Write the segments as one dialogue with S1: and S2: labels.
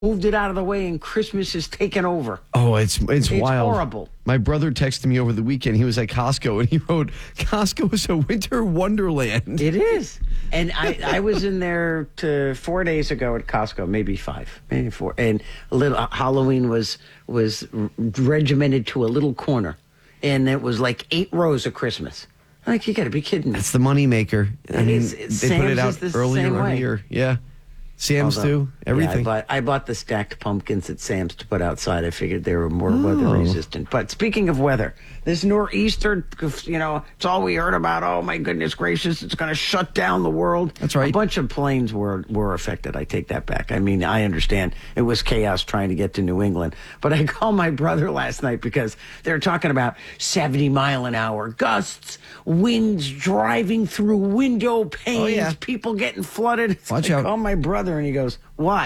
S1: moved it out of the way, and Christmas is taken over.
S2: Oh, it's wild.
S1: Horrible.
S2: My brother texted me over the weekend. He was at Costco, and he wrote, Costco is a winter wonderland.
S1: It is. And I was in there 4 days ago at Costco, maybe 5, maybe 4. And Halloween was regimented to a little corner. And it was like 8 rows of Christmas. Like, you got to be kidding me.
S2: That's the moneymaker. I mean, they put it out earlier every year. Yeah. Sam's too. Everything.
S1: Yeah, I bought the stacked pumpkins at Sam's to put outside. I figured they were more weather resistant. But speaking of weather, this nor'easter, it's all we heard about. Oh my goodness gracious, it's going to shut down the world.
S2: That's right.
S1: A bunch of planes were affected. I take that back. I mean, I understand it was chaos trying to get to New England. But I called my brother last night because they were talking about 70-mile-an-hour gusts, winds driving through window panes, people getting flooded.
S2: Watch out.
S1: I called my brother and he goes, "What?"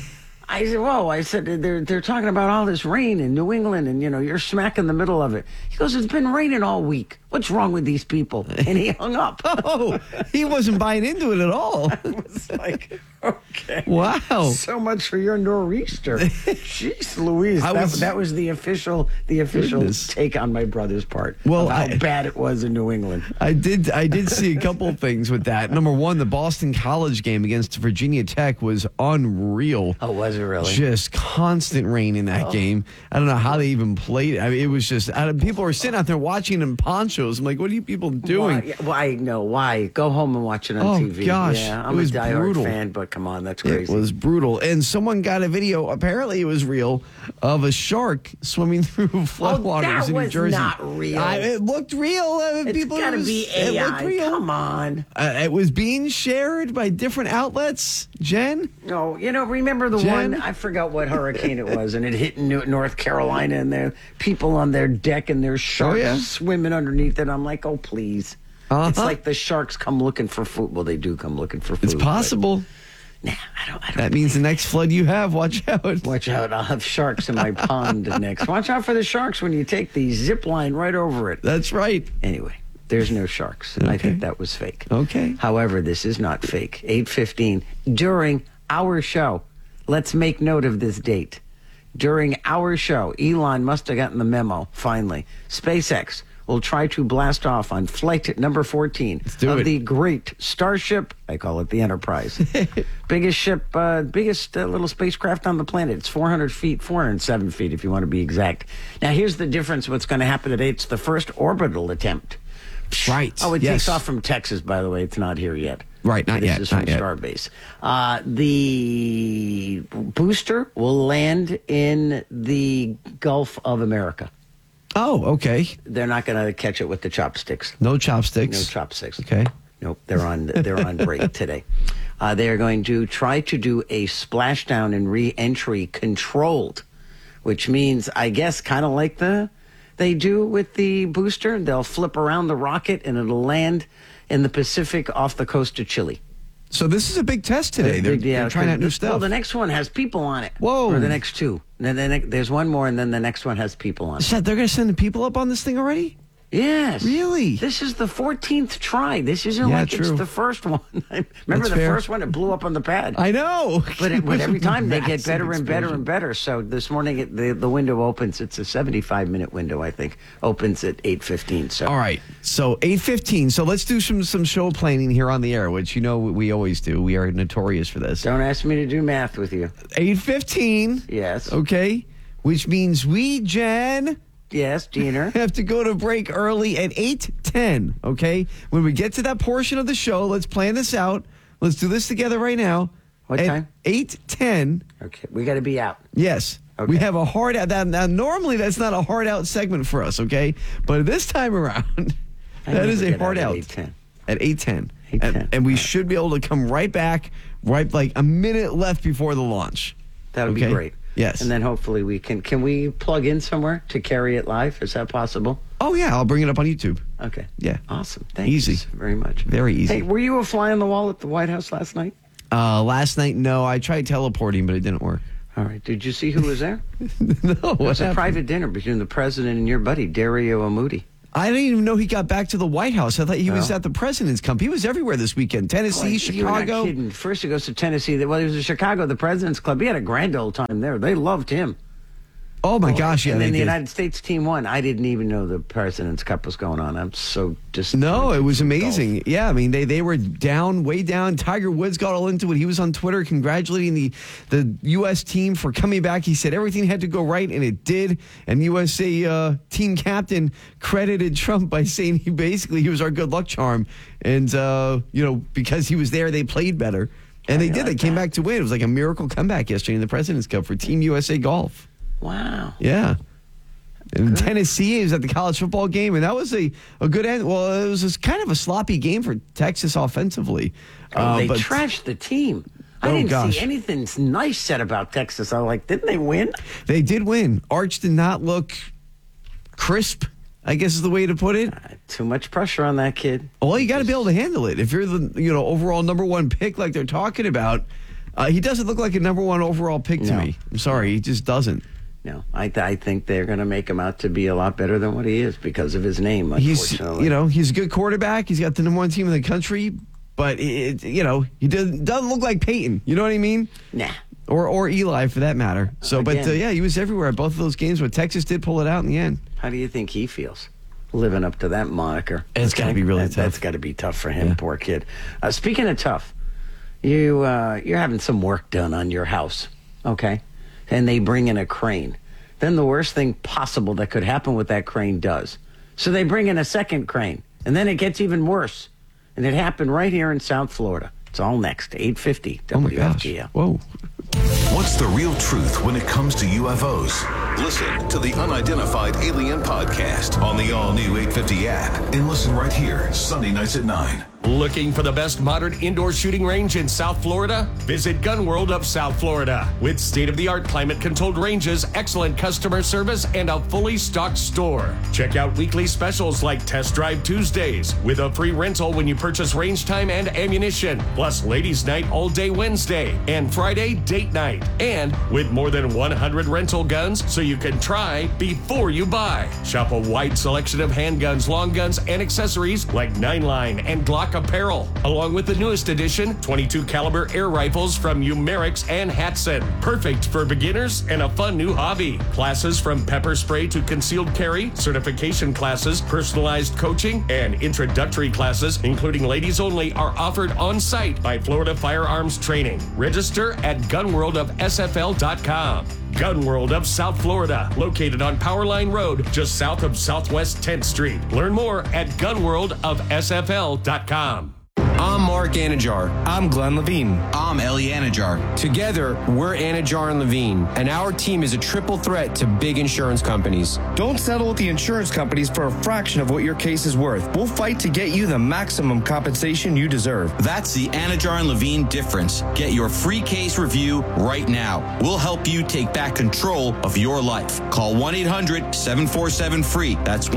S1: I said, "Whoa!" I said, "They're talking about all this rain in New England, and you're smack in the middle of it." He goes, "It's been raining all week. What's wrong with these people?" And he hung up.
S2: Oh, he wasn't buying into it at all.
S1: I was like, "Okay,
S2: wow,
S1: so much for your nor'easter." Jeez, Louise, that was the official take on my brother's part.
S2: Well,
S1: of how bad it was in New England.
S2: I did see a couple of things with that. Number one, the Boston College game against Virginia Tech was unreal.
S1: Oh, was it really?
S2: Just constant rain in that game. I don't know how they even played it. I mean, it was just people were sitting out there watching in ponchos. I'm like, what are you people doing?
S1: Why? No, why? Go home and watch it on TV.
S2: Gosh,
S1: yeah, I'm a diehard fan, but come on, that's crazy.
S2: It was brutal. And someone got a video, apparently it was real, of a shark swimming through floodwaters in New Jersey.
S1: That was not real.
S2: It looked real.
S1: It's got to be AI.
S2: It looked real.
S1: Come on.
S2: It was being shared by different outlets. Jen?
S1: No, remember the one? I forgot what hurricane it was, and it hit in North Carolina, and there people on their deck and their sharks swimming underneath it. I'm like, oh, please. It's like the sharks come looking for food. Well, they do come looking for food.
S2: It's possible.
S1: Nah, I don't.
S2: That means the next flood you have, watch out.
S1: Watch out. I'll have sharks in my pond next. Watch out for the sharks when you take the zip line right over it.
S2: That's right.
S1: Anyway, there's no sharks.
S2: Okay.
S1: I think that was fake.
S2: Okay.
S1: However, this is not fake. 8:15 during our show. Let's make note of this date. During our show, Elon must have gotten the memo, finally. SpaceX will try to blast off on flight number 14 of the great Starship. I call it the Enterprise. Biggest ship, biggest little spacecraft on the planet. It's 400 feet, 407 feet if you want to be exact. Now, here's the difference. What's going to happen today, it's the first orbital attempt.
S2: Right.
S1: Oh, it takes off from Texas, by the way. It's not here yet.
S2: Right, not yet.
S1: This is from Starbase. The booster will land in the Gulf of America.
S2: Oh, okay.
S1: They're not going to catch it with the chopsticks.
S2: No chopsticks.
S1: No chopsticks.
S2: Okay.
S1: Nope. They're on break today. They are going to try to do a splashdown and re-entry controlled, which means, I guess, kind of like they do with the booster. They'll flip around the rocket and it'll land in the Pacific off the coast of Chile.
S2: So this is a big test today. They're trying out new stuff.
S1: Well, the next one has people on it.
S2: Whoa.
S1: Or the next two. And then there's one more, and then the next one has people on it.
S2: They're going to send the people up on this thing already?
S1: Yes.
S2: Really?
S1: This is the 14th try. This isn't like
S2: true.
S1: It's the first one. Remember first one? It blew up on the pad.
S2: I know.
S1: But every time they get better and better and better. So this morning the window opens. It's a 75-minute window, I think. Opens at 8:15. So
S2: all right. So 8:15. So let's do some show planning here on the air, which we always do. We are notorious for this.
S1: Don't ask me to do math with you.
S2: 8:15.
S1: Yes.
S2: Okay. Which means Jen.
S1: Yes, Diener.
S2: Have to go to break early at 8:10, okay? When we get to that portion of the show, let's plan this out. Let's do this together right now.
S1: What time?
S2: 8:10.
S1: Okay, we got to be out.
S2: Yes.
S1: Okay.
S2: We have a hard out. Now, normally that's not a hard out segment for us, okay? But this time around, that is a hard out. At 8:10.
S1: 8:10.
S2: And we should be able to come right back, right like a minute left before the launch.
S1: That would be great.
S2: Yes.
S1: And then hopefully can we plug in somewhere to carry it live? Is that possible?
S2: Oh, yeah. I'll bring it up on YouTube.
S1: Okay.
S2: Yeah.
S1: Awesome. Thank you very much.
S2: Very easy.
S1: Hey, were you a fly on the wall at the White House last night?
S2: Last night, no. I tried teleporting, but it didn't work.
S1: All right. Did you see who was there?
S2: No.
S1: It was a private dinner between the president and your buddy, Dario Amudi.
S2: I didn't even know he got back to the White House. I thought he was at the President's Cup. He was everywhere this weekend. Tennessee, Chicago.
S1: You're not kidding. First he goes to Tennessee. Well, he was in Chicago, the President's Club. He had a grand old time there. They loved him.
S2: Oh, my gosh. Yeah,
S1: and then the United States team won. I didn't even know the President's Cup was going on. I'm so disappointed.
S2: No, it was amazing. Yeah, I mean, they were down, way down. Tiger Woods got all into it. He was on Twitter congratulating the U.S. team for coming back. He said everything had to go right, and it did. And USA team captain credited Trump by saying he was our good luck charm. And, because he was there, they played better. And they did. They came back to win. It was like a miracle comeback yesterday in the President's Cup for Team USA Golf.
S1: Wow.
S2: Yeah. In Tennessee, he was at the college football game, and that was a good end. Well, it was kind of a sloppy game for Texas offensively.
S1: They trashed the team. I didn't see anything nice said about Texas. I was like, didn't they win?
S2: They did win. Arch did not look crisp, I guess is the way to put it.
S1: Too much pressure on that kid.
S2: Well, you got to be able to handle it. If you're the overall number one pick like they're talking about, he doesn't look like a number one overall pick to me. I'm sorry, he just doesn't.
S1: No, I think they're going to make him out to be a lot better than what he is because of his name, unfortunately.
S2: He's a good quarterback. He's got the number one team in the country, but, he doesn't look like Peyton. You know what I mean?
S1: Nah.
S2: Or Eli, for that matter. So, he was everywhere at both of those games, but Texas did pull it out in the end.
S1: How do you think he feels living up to that moniker?
S2: It's got to be really tough.
S1: That's got to be tough for him, poor kid. Speaking of tough, you're having some work done on your house, okay? And they bring in a crane. Then the worst thing possible that could happen with that crane does. So they bring in a second crane, and then it gets even worse. And it happened right here in South Florida. It's all next, 8:50 WFGL.
S2: Oh my gosh. Whoa.
S3: What's the real truth when it comes to UFOs? Listen to the Unidentified Alien Podcast on the all-new 850 app and listen right here, Sunday nights at 9.
S4: Looking for the best modern indoor shooting range in South Florida? Visit Gun World of South Florida. With state-of-the-art climate-controlled ranges, excellent customer service, and a fully stocked store. Check out weekly specials like Test Drive Tuesdays with a free rental when you purchase range time and ammunition, plus Ladies Night all day Wednesday and Friday date night. And with more than 100 rental guns so you can try before you buy. Shop a wide selection of handguns, long guns, and accessories like 9-line and Glock apparel, along with the newest edition 22 caliber air rifles from Umerix and Hatson. Perfect for beginners and a fun new hobby. Classes from pepper spray to concealed carry, certification classes, personalized coaching, and introductory classes, including ladies only, are offered on site by Florida Firearms Training. Register at gunworldofsfl.com. Gun World of South Florida, located on Powerline Road, just south of Southwest 10th Street. Learn more at gunworldofsfl.com.
S5: I'm Mark Anajar.
S6: I'm Glenn Levine.
S5: I'm Ellie Anajar. Together, we're Anajar and Levine, and our team is a triple threat to big insurance companies.
S6: Don't settle with the insurance companies for a fraction of what your case is worth. We'll fight to get you the maximum compensation you deserve.
S7: That's the Anajar and Levine difference. Get your free case review right now. We'll help you take back control of your life. Call 1-800-747-FREE. That's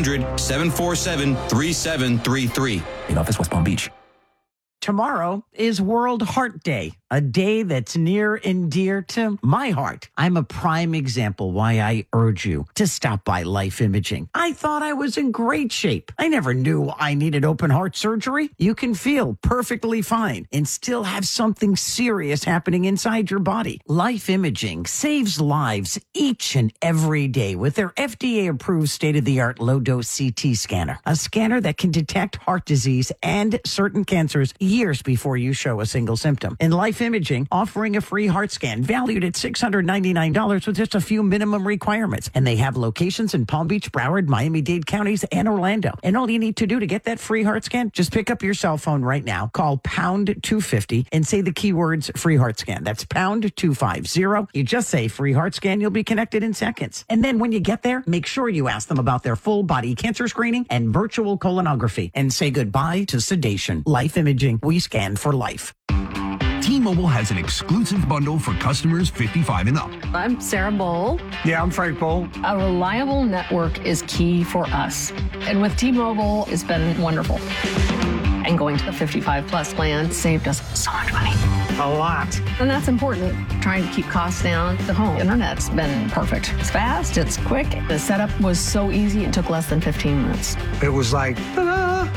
S7: 1-800-747-3733.
S6: In office, West Palm Beach.
S1: Tomorrow is World Heart Day, a day that's near and dear to my heart. I'm a prime example why I urge you to stop by Life Imaging. I thought I was in great shape. I never knew I needed open heart surgery. You can feel perfectly fine and still have something serious happening inside your body. Life Imaging saves lives each and every day with their FDA-approved state-of-the-art low-dose CT scanner, a scanner that can detect heart disease and certain cancers years before you show a single symptom. And Life Imaging offering a free heart scan valued at $699 with just a few minimum requirements. And they have locations in Palm Beach, Broward, Miami-Dade counties, and Orlando. And all you need to do to get that free heart scan, just pick up your cell phone right now, call pound 250 and say the keywords free heart scan. That's pound 250. You just say free heart scan, you'll be connected in seconds. And then when you get there, make sure you ask them about their full body cancer screening and virtual colonography and say goodbye to sedation. Life Imaging. We scan for life.
S8: T-Mobile has an exclusive bundle for customers 55 and up.
S9: I'm Sarah Bowl.
S10: Yeah, I'm Frank Bowl.
S9: A reliable network is key for us. And with T-Mobile, it's been wonderful. And going to the 55 plus plan saved us so much money.
S1: A lot.
S9: And that's important. Trying to keep costs down. The home internet's been perfect. It's fast, it's quick. The setup was so easy, it took less than 15 minutes.
S10: It was like, ta-da!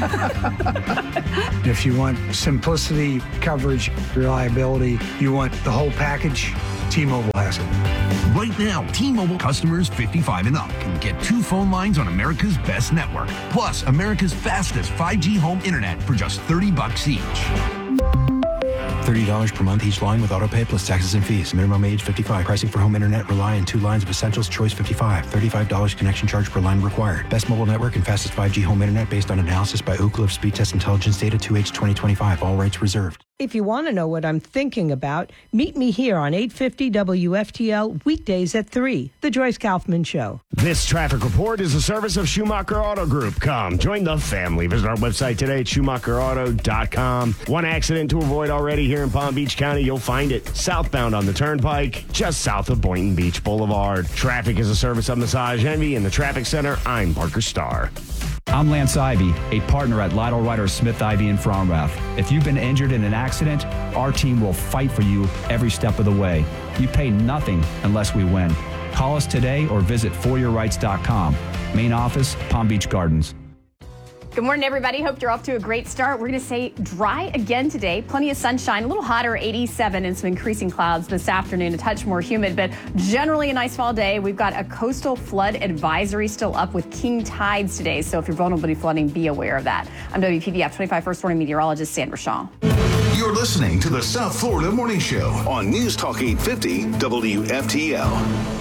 S10: If you want simplicity, coverage, reliability, you want the whole package, T-Mobile has it.
S8: Right now, T-Mobile customers 55 and up can get 2 phone lines on America's best network, plus America's fastest 5G home internet for just $30 each.
S11: $30 per month each line with autopay plus taxes and fees. Minimum age 55. Pricing for home internet rely on 2 lines of essentials. Choice 55. $35 connection charge per line required. Best mobile network and fastest 5G home internet based on analysis by Ookla of Speed Test Intelligence data 2H 2025. All rights reserved.
S12: If you want to know what I'm thinking about, meet me here on 850 WFTL weekdays at 3. The Joyce Kaufman Show.
S13: This traffic report is a service of Schumacher Auto Group. Come, join the family. Visit our website today at SchumacherAuto.com. One accident to avoid already here in Palm Beach County. You'll find it southbound on the Turnpike, just south of Boynton Beach Boulevard. Traffic is a service of Massage Envy in the Traffic Center. I'm Parker Starr.
S14: I'm Lance Ivy, a partner at Lytle Ryder Smith Ivy in Fromrath. If you've been injured in an accident, our team will fight for you every step of the way. You pay nothing unless we win. Call us today or visit foryourrights.com. Main office, Palm Beach Gardens.
S15: Good morning, everybody. Hope you're off to a great start. We're going to say dry again today. Plenty of sunshine, a little hotter, 87, and some increasing clouds this afternoon, a touch more humid, but generally a nice fall day. We've got a coastal flood advisory still up with king tides today, so if you're vulnerable to flooding, be aware of that. I'm WPVF 25 First Warning Meteorologist Sandra Shaw.
S3: You're listening to the South Florida Morning Show on News Talk 850 WFTL.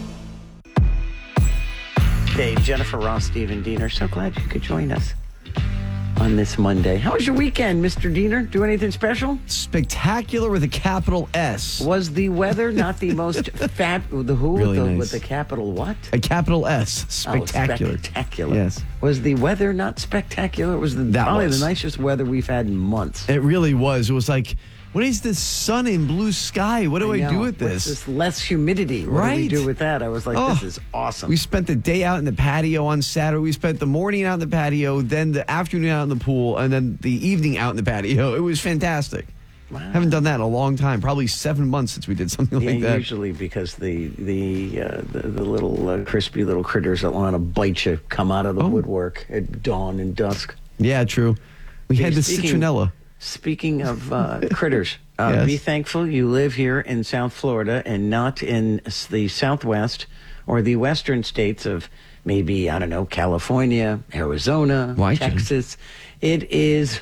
S1: Hey, Jennifer Ross, Stephen Diener. So glad you could join us on this Monday. How was your weekend, Mr. Diener? Do anything special?
S2: Spectacular with a capital S.
S1: Was the weather not the most
S2: Really nice.
S1: With the capital what?
S2: A capital S. Spectacular.
S1: Oh, spectacular.
S2: Yes.
S1: Was the weather not spectacular? It was probably the nicest weather we've had in months.
S2: It really was. It was like, what is this sun and blue sky? What do I do with
S1: What's
S2: this?
S1: this less humidity? What do we do with that? I was like, this is awesome.
S2: We spent the day out in the patio on Saturday. We spent the morning out in the patio, then the afternoon out in the pool, and then the evening out in the patio. It was fantastic.
S1: Wow.
S2: Haven't done that in a long time. Probably 7 months since we did something like that.
S1: Usually because the little crispy little critters that want to bite you come out of the woodwork at dawn and dusk.
S2: Yeah, true. We had the citronella.
S1: Speaking of critters,
S2: Yes.
S1: be thankful you live here in South Florida and not in the Southwest or the Western states of maybe, I don't know, California, Arizona, Texas. It is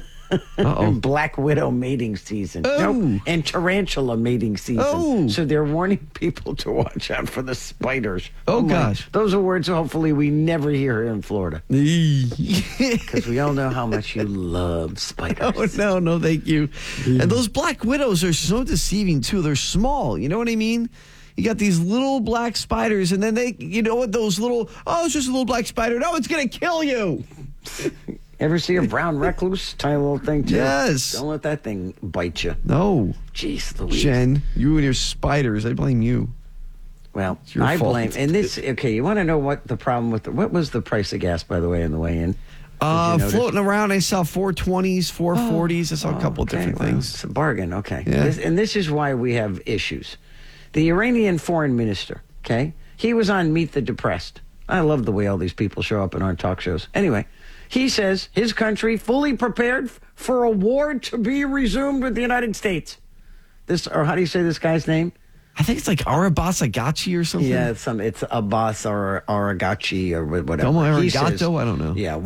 S1: Black Widow mating season. Nope. And tarantula mating season. So they're warning people to watch out for the spiders.
S2: Gosh.
S1: Those are words hopefully we never hear here in Florida. Because we all know how much you love spiders.
S2: No, thank you. And those black widows are so deceiving, too. They're small. You know what I mean? You got these little black spiders, and then those little, it's just a little black spider. No, it's going to kill you.
S1: Ever see a brown recluse? Tiny little thing, too.
S2: Yes.
S1: Don't let that thing bite you.
S2: No.
S1: Jeez Louise.
S2: Jen, you and your spiders, I blame you.
S1: Well,
S2: It's your
S1: I
S2: fault.
S1: blame. And this, okay, you want to know what the problem with what was the price of gas, by the way, on the way in?
S2: Floating around, I saw 420s, 440s. I saw a couple of different things.
S1: It's a bargain, okay.
S2: Yeah.
S1: This is why we have issues. The Iranian foreign minister, okay, he was on Meet the Depressed. I love the way all these people show up in our talk shows. Anyway, he says his country fully prepared for a war to be resumed with the United States. Or how do you say this guy's name?
S2: I think it's like Arabas Agachi or something.
S1: Yeah, it's Abbas or Aragachi or whatever.
S2: Domo
S1: He says-
S2: Arigato? I don't know.
S1: Yeah,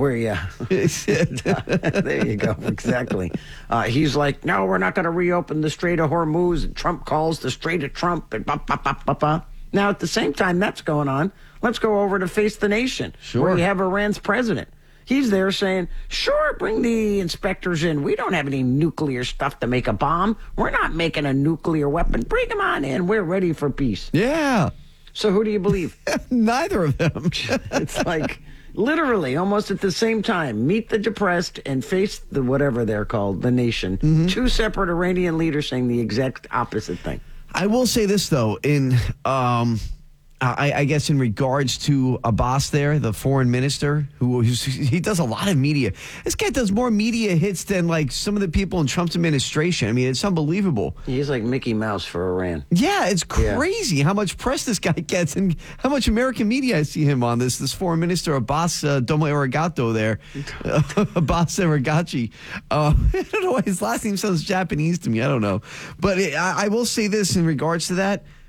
S1: there you go, exactly. He's like, no, we're not going to reopen the Strait of Hormuz. And Trump calls the Strait of Trump. And Now, at the same time that's going on, let's go over to Face the Nation, where you have Iran's president. He's there saying, sure, bring the inspectors in. We don't have any nuclear stuff to make a bomb. We're not making a nuclear weapon. Bring them on in. We're ready for peace.
S2: Yeah.
S1: So who do you believe?
S2: Neither of them.
S1: It's like literally almost at the same time, Meet the Depressed and Face the whatever they're called, the Nation.
S2: Mm-hmm.
S1: Two separate Iranian leaders saying the exact opposite thing.
S2: I will say this, though. I guess in regards to Abbas there, the foreign minister, he does a lot of media. This guy does more media hits than like some of the people in Trump's administration. I mean, it's unbelievable.
S1: He's like Mickey Mouse for Iran.
S2: Yeah, it's crazy how much press this guy gets and how much American media I see him on. This foreign minister, Abbas Domo Arigato there. Abbas Aragachi. I don't know why his last name sounds Japanese to me. I don't know. But I will say this in regards to that.